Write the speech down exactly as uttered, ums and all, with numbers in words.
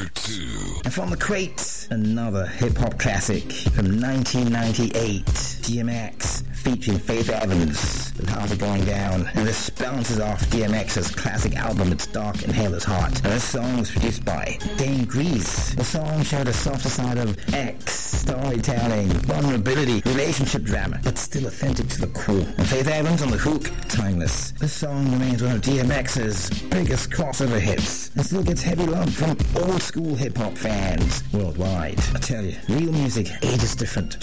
number two. And from the crates, another hip-hop classic from nineteen ninety-eight, D M X featuring Faith Evans with How's It Going Down. And this bounces off D M X's classic album It's Dark and Hell Is Hot. And this song was produced by Dane Grease. The song showed a softer side of X, storytelling, vulnerability, relationship drama, but still authentic to the core. And Faith Evans on the hook, timeless. This song remains one of D M X's biggest crossover hits and still gets heavy love from old school hip-hop fans worldwide. I tell you, real music ages different.